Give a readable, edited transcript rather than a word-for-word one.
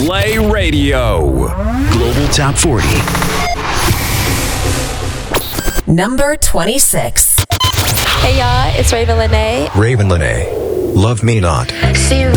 Play Radio. Global Top 40. Number 26. Hey y'all, it's Raven Lene. Raven Lene. Love Me Not. See you